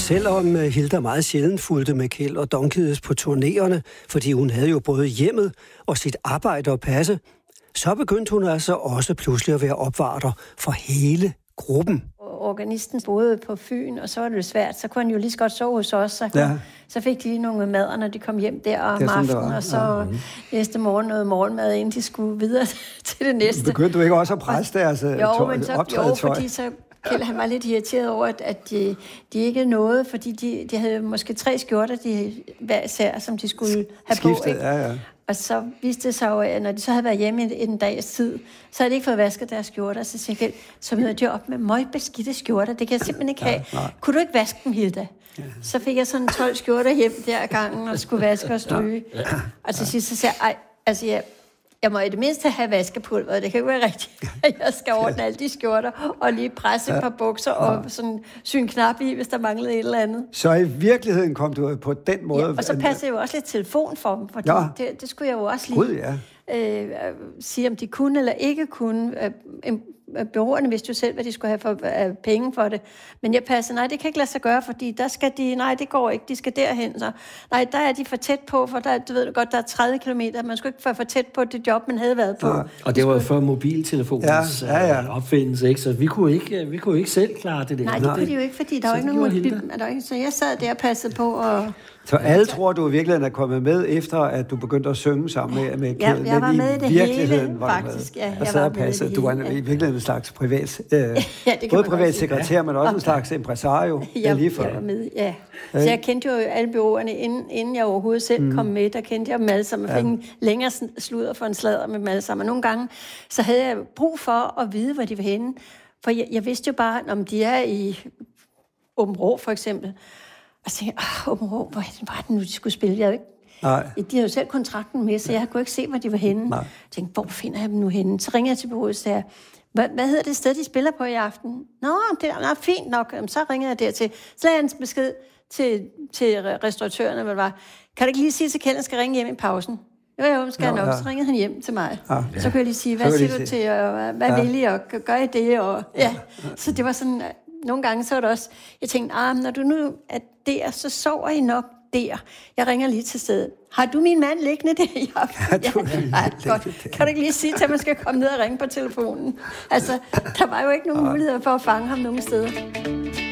Selvom Hilda meget sjældent fulgte med Kjeld og Donkedes på turnéerne, fordi hun havde jo både hjemmet og sit arbejde at passe, så begyndte hun altså også pludselig at være opvarter for hele gruppen. Organisten boede på Fyn, og så var det svært. Så kunne han jo lige så godt sove hos os. Så fik de nogle madder, når de kom hjem der om aftenen, og så næste morgen noget morgenmad, inden de skulle videre til det næste. Begyndte du ikke også at presse deres optrædetøj? Jo, fordi så Kjeld, han var lidt irriteret over, at de ikke nåede, fordi de havde måske 3 skjorter, de hver især, som de skulle have skiftet, på. Ikke? Ja. Og så viste det sig jo, at når de så havde været hjemme en dags tid, så havde de ikke fået vasket deres skjorter. Så siger Kjeld, så møder de op med møgbeskidte skjorter. Det kan jeg simpelthen ikke have. Kunne du ikke vaske dem, Hilda? Ja. Så fik jeg sådan 12 skjorter hjem der gangen, og skulle vaske og stryge. Og til sidst så siger jeg må i det mindste have vaskepulver. Det kan jo være rigtigt, at jeg skal ordne alle de skjorter og lige presse et par bukser og sådan sy en knap i, hvis der manglede et eller andet. Så i virkeligheden kom du på den måde... Ja, og så passede jeg jo også lidt telefon for dem, fordi det skulle jeg jo også lige sige, om de kunne eller ikke kunne. Bureauerne vidste jo selv, hvad de skulle have for penge for det. Men jeg passede, nej, det kan ikke lade sig gøre, fordi der skal de, nej, det går ikke, de skal derhen. Så. Nej, der er de for tæt på, for der, du ved godt, der er 30 kilometer. Man skulle ikke være for tæt på det job, man havde været på. Og det var jo før mobiltelefonens opfindelse, ikke? Så vi kunne ikke selv klare det der. Nej, det kunne de jo ikke, fordi der var ikke nogen... Så jeg sad der og passede på og... Så alle tror, du i virkeligheden er kommet med, efter at du begyndte at synge sammen med Kjeld. Jeg var med i det hele, faktisk. Ja, jeg var med i det hele. Du var i virkeligheden en slags privat... både privat sekretær, men også en slags impresario. Jeg var med, Så jeg kendte jo alle bureauerne, inden jeg overhovedet selv kom med. Der kendte jeg dem alle sammen. Jeg fik en længere sludder for en sladder med dem alle sammen. Og nogle gange, så havde jeg brug for at vide, hvor de var henne. For jeg vidste jo bare, om de er i Aabenraa for eksempel. Og så tænkte jeg, Aabenraa, hvor var det nu, de skulle spille? De havde jo selv kontrakten med, så jeg kunne ikke se, hvor de var henne. Jeg tænkte, hvor finder jeg dem nu henne? Så ringede jeg til bureauet og sagde, hvad hedder det sted, de spiller på i aften? Nå, det er fint nok. Så ringede jeg dertil. Så lagde jeg en besked til restauratørerne, hvad det var. Kan du ikke lige sige til Kjeld, at skal ringe hjem i pausen? Jo, skal jeg nok. Så ringede han hjem til mig. Så kunne jeg lige sige, hvad siger du til, og hvad vil I, og gør I det? Og, Så det var sådan... Nogle gange så var det også, jeg tænkte, når du nu er der, så sover I nok der. Jeg ringer lige til stedet. Har du min mand liggende der? Godt. Kan du ikke lige sige til, at man skal komme ned og ringe på telefonen? Altså, der var jo ikke nogen muligheder for at fange ham nogen steder.